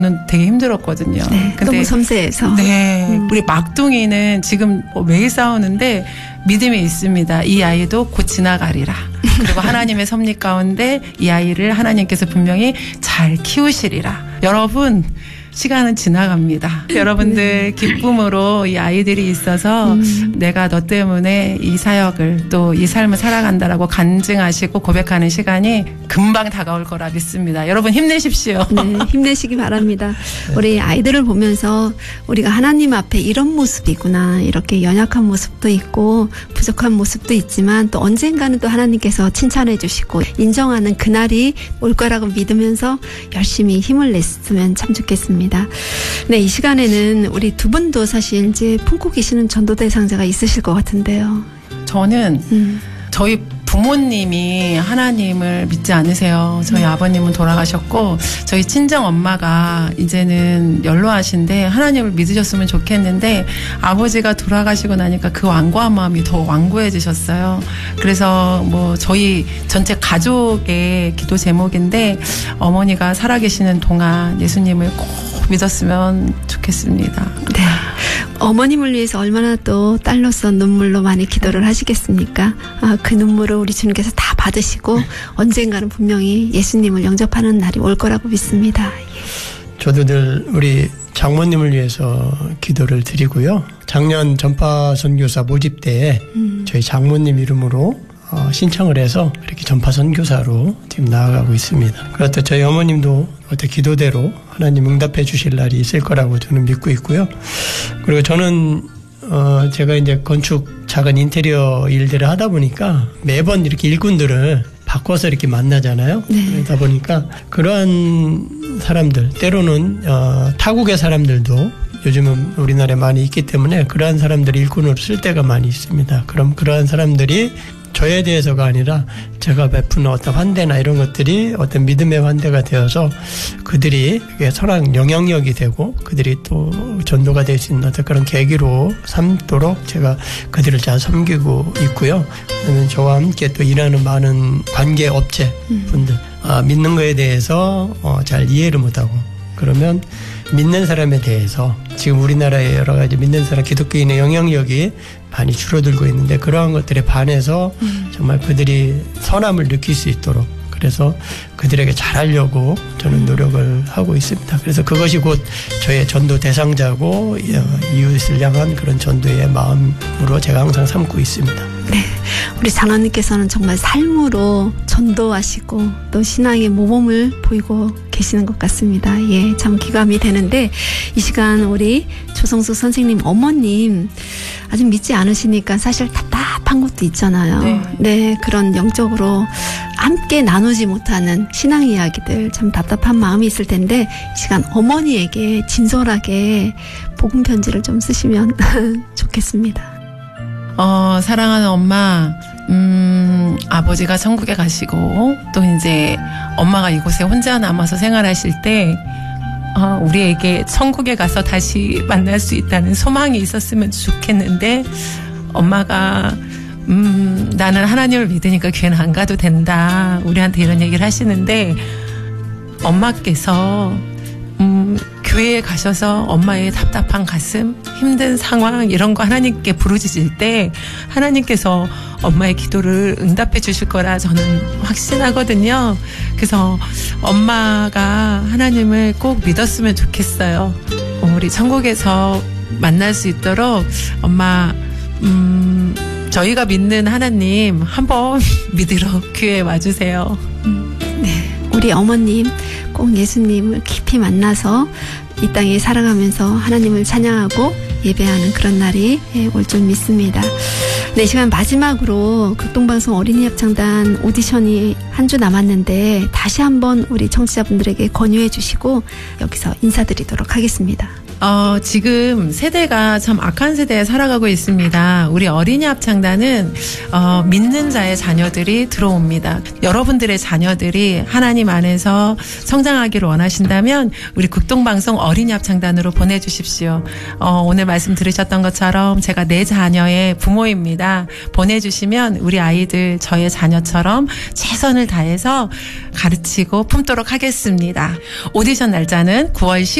되게 힘들었거든요. 네, 근데 너무 섬세해서. 네, 우리 막둥이는 지금 매일 싸우는데 믿음이 있습니다. 이 아이도 곧 지나가리라. 그리고 하나님의 섭리 가운데 이 아이를 하나님께서 분명히 잘 키우시리라. 여러분, 시간은 지나갑니다. 여러분들 기쁨으로 이 아이들이 있어서 내가 너 때문에 이 사역을 또 이 삶을 살아간다라고 간증하시고 고백하는 시간이 금방 다가올 거라 믿습니다. 여러분 힘내십시오. 네, 힘내시기 바랍니다. 우리 아이들을 보면서 우리가 하나님 앞에 이런 모습이구나, 이렇게 연약한 모습도 있고 부족한 모습도 있지만 또 언젠가는 또 하나님께서 칭찬해 주시고 인정하는 그날이 올 거라고 믿으면서 열심히 힘을 냈으면 참 좋겠습니다. 네, 이 시간에는 우리 두 분도 사실 이제 품고 계시는 전도 대상자가 있으실 것 같은데요. 저는 저희 부모님이 하나님을 믿지 않으세요. 저희 아버님은 돌아가셨고 저희 친정 엄마가 이제는 연로하신데 하나님을 믿으셨으면 좋겠는데 아버지가 돌아가시고 나니까 그 완고한 마음이 더 완고해지셨어요. 그래서 뭐 저희 전체 가족의 기도 제목인데 어머니가 살아계시는 동안 예수님을 꼭 믿었으면 좋겠습니다. 네. 어머님을 위해서 얼마나 또 딸로서 눈물로 많이 기도를 하시겠습니까? 그 눈물을 우리 주님께서 다 받으시고 언젠가는 분명히 예수님을 영접하는 날이 올 거라고 믿습니다. 저도 늘 우리 장모님을 위해서 기도를 드리고요. 작년 전파 선교사 모집 때에 저희 장모님 이름으로 신청을 해서 이렇게 전파 선교사로 지금 나아가고 있습니다. 그렇다 저희 어머님도 어떤 기도대로 하나님 응답해 주실 날이 있을 거라고 저는 믿고 있고요. 그리고 저는 제가 이제 건축 작은 인테리어 일들을 하다 보니까 매번 이렇게 일꾼들을 바꿔서 이렇게 만나잖아요. 네. 그러다 보니까 그러한 사람들, 때로는 타국의 사람들도 요즘은 우리나라에 많이 있기 때문에 그러한 사람들을 일꾼으로 쓸 때가 많이 있습니다. 그럼 그러한 사람들이 저에 대해서가 아니라 제가 베푸는 어떤 환대나 이런 것들이 어떤 믿음의 환대가 되어서 그들이 선한 영향력이 되고 그들이 또 전도가 될 수 있는 어떤 그런 계기로 삼도록 제가 그들을 잘 섬기고 있고요. 그러면 저와 함께 또 일하는 많은 관계 업체 분들 믿는 거에 대해서 잘 이해를 못하고 그러면 믿는 사람에 대해서 지금 우리나라에 여러 가지 믿는 사람 기독교인의 영향력이 많이 줄어들고 있는데 그러한 것들에 반해서 정말 그들이 선함을 느낄 수 있도록 그래서 그들에게 잘하려고 저는 노력을 하고 있습니다. 그래서 그것이 곧 저의 전도 대상자고 이웃을 향한 그런 전도의 마음으로 제가 항상 삼고 있습니다. 네, 우리 장로님께서는 정말 삶으로 전도하시고 또 신앙의 모범을 보이고 계시는 것 같습니다. 예, 참 기감이 되는데 이 시간 우리 조성숙 선생님 어머님 아직 믿지 않으시니까 사실 답답한 것도 있잖아요. 네. 네, 그런 영적으로 함께 나누지 못하는 신앙 이야기들 참 답답한 마음이 있을 텐데 이 시간 어머니에게 진솔하게 복음 편지를 좀 쓰시면 좋겠습니다. 사랑하는 엄마, 아버지가 천국에 가시고 또 이제 엄마가 이곳에 혼자 남아서 생활하실 때 우리에게 천국에 가서 다시 만날 수 있다는 소망이 있었으면 좋겠는데 엄마가 나는 하나님을 믿으니까 교회는 안 가도 된다. 우리한테 이런 얘기를 하시는데 엄마께서 교회에 가셔서 엄마의 답답한 가슴, 힘든 상황 이런 거 하나님께 부르짖을 때 하나님께서 엄마의 기도를 응답해 주실 거라 저는 확신하거든요. 그래서 엄마가 하나님을 꼭 믿었으면 좋겠어요. 우리 천국에서 만날 수 있도록 엄마 저희가 믿는 하나님 한번 믿으러 교회에 와주세요. 네, 우리 어머님 꼭 예수님을 깊이 만나서 이 땅에 살아가면서 하나님을 찬양하고 예배하는 그런 날이 올 줄 믿습니다. 네, 이 시간 마지막으로 극동방송 어린이 합창단 오디션이 한 주 남았는데 다시 한번 우리 청취자분들에게 권유해 주시고 여기서 인사드리도록 하겠습니다. 지금 세대가 참 악한 세대에 살아가고 있습니다. 우리 어린이 합창단은 믿는 자의 자녀들이 들어옵니다. 여러분들의 자녀들이 하나님 안에서 성장하기를 원하신다면 우리 극동방송 어린이 합창단으로 보내주십시오. 오늘 말씀 들으셨던 것처럼 제가 내 자녀의 부모입니다. 보내주시면 우리 아이들 저의 자녀처럼 최선을 다해서 가르치고 품도록 하겠습니다. 오디션 날짜는 9월